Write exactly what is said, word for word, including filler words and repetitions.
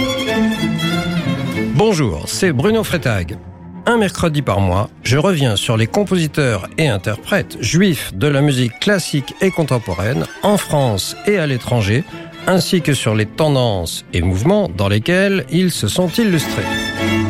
Bonjour, c'est Bruno Freitag. Un mercredi par mois, je reviens sur les compositeurs et interprètes juifs de la musique classique et contemporaine en France et à l'étranger, ainsi que sur les tendances et mouvements dans lesquels ils se sont illustrés.